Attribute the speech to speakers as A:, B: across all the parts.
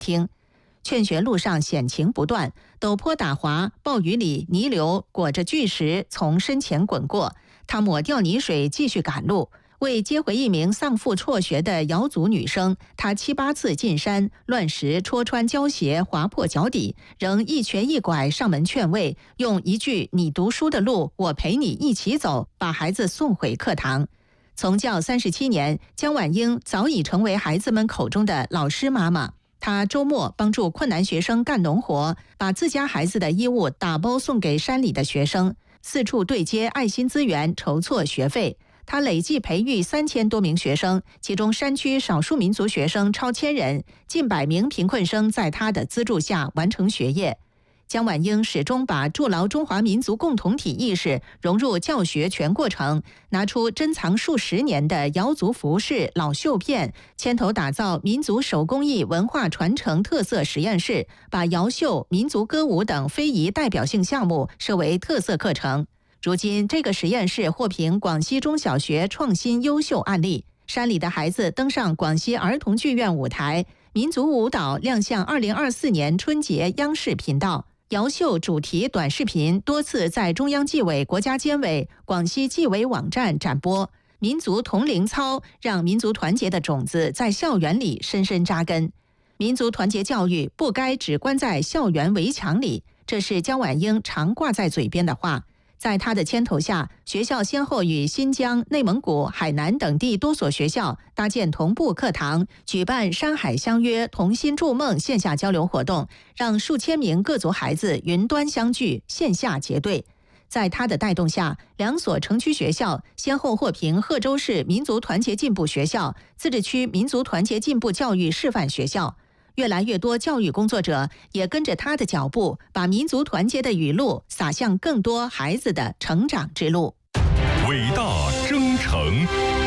A: 听。劝学路上险情不断，陡坡打滑，暴雨里泥流裹着巨石从身前滚过，他抹掉泥水继续赶路。为接回一名丧父辍学的瑶族女生，她7、8次进山，乱石戳穿胶鞋，划破脚底，仍一瘸一拐上门劝慰，用一句“你读书的路，我陪你一起走”，把孩子送回课堂。从教37年，江婉英早已成为孩子们口中的老师妈妈。她周末帮助困难学生干农活，把自家孩子的衣物打包送给山里的学生，四处对接爱心资源，筹措学费。她累计培育3000多名学生，其中山区少数民族学生超1000人，近100名贫困生在她的资助下完成学业。江婉英始终把筑牢中华民族共同体意识融入教学全过程，拿出珍藏数10年的瑶族服饰、老绣片，牵头打造民族手工艺文化传承特色实验室，把瑶绣、民族歌舞等非遗代表性项目设为特色课程。如今，这个实验室获评广西中小学创新优秀案例，山里的孩子登上广西儿童剧院舞台，民族舞蹈亮相2024年春节央视频道。瑶绣主题短视频多次在中央纪委、国家监委、广西纪委网站展播。民族铜铃操让民族团结的种子在校园里深深扎根。民族团结教育不该只关在校园围墙里，这是江婉英常挂在嘴边的话。在他的牵头下，学校先后与新疆、内蒙古、海南等地多所学校搭建同步课堂，举办山海相约、同心筑梦线下交流活动，让数千名各族孩子云端相聚，线下结对。在他的带动下，2所城区学校先后获评贺州市民族团结进步学校、自治区民族团结进步教育示范学校。越来越多教育工作者也跟着他的脚步，把民族团结的雨露洒向更多孩子的成长之路。
B: 伟大征程。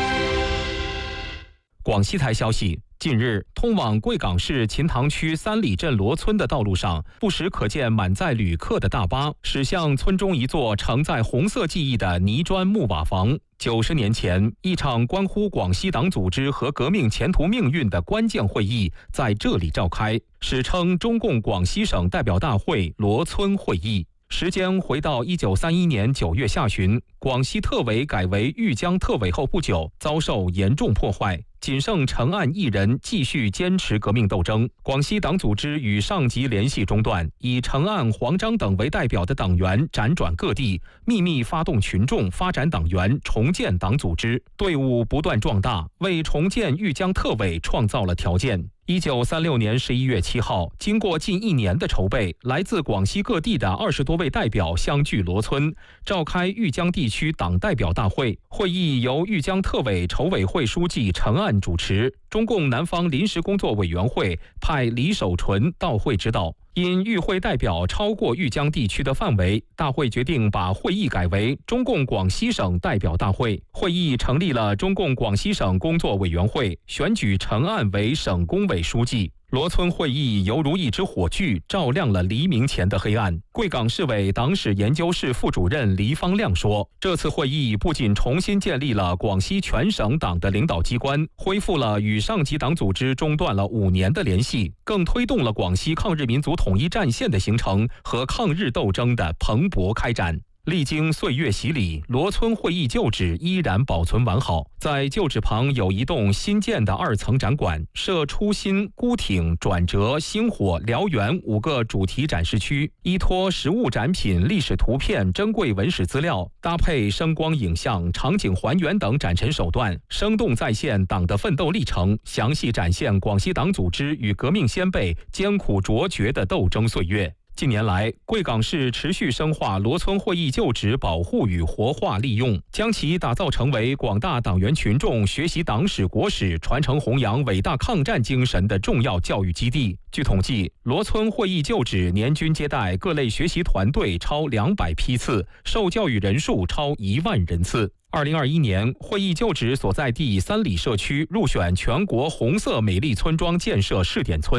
B: 广西台消息，近日，通往贵港市秦塘区3里镇罗村的道路上，不时可见满载旅客的大巴驶向村中一座承载红色记忆的泥砖木瓦房。90年前，一场关乎广西党组织和革命前途命运的关键会议在这里召开，史称中共广西省代表大会罗村会议。时间回到1931年9月下旬，广西特委改为豫江特委后不久，遭受严重破坏，仅剩陈岸一人继续坚持革命斗争。广西党组织与上级联系中断，以陈岸、黄章等为代表的党员辗转各地，秘密发动群众发展党员，重建党组织，队伍不断壮大，为重建豫江特委创造了条件。1936年11月7号，经过近1年的筹备，来自广西各地的20多位代表相聚罗村，召开豫江地区党代表大会。会议由豫江特委筹委会书记陈岸主持，中共南方临时工作委员会派李守纯到会指导。因与会代表超过豫江地区的范围，大会决定把会议改为中共广西省代表大会。会议成立了中共广西省工作委员会，选举陈岸为省工委书记。罗村会议犹如一支火炬，照亮了黎明前的黑暗。贵港市委党史研究室副主任黎方亮说，这次会议不仅重新建立了广西全省党的领导机关，恢复了与上级党组织中断了5年的联系，更推动了广西抗日民族统一战线的形成和抗日斗争的蓬勃开展。历经岁月洗礼，罗村会议旧址依然保存完好。在旧址旁有一栋新建的2层展馆，设初心、孤挺、转折、星火、燎原5个主题展示区，依托实物展品、历史图片、珍贵文史资料，搭配声光影像、场景还原等展陈手段，生动再现党的奋斗历程，详细展现广西党组织与革命先辈艰苦卓绝的斗争岁月。近年来，贵港市持续深化罗村会议旧址保护与活化利用，将其打造成为广大党员群众学习党史国史、传承弘扬伟大抗战精神的重要教育基地。据统计，罗村会议旧址年均接待各类学习团队超200批次，受教育人数超1万人次。2021年，会议旧址所在地3里社区入选全国红色美丽村庄建设试点村。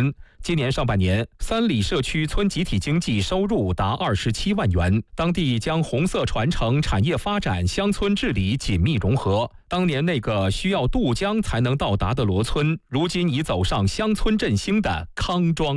B: 今年上半年，三里社区村集体经济收入达27万元。当地将红色传承、产业发展、乡村治理紧密融合。当年那个需要渡江才能到达的罗村，如今已走上乡村振兴的康庄。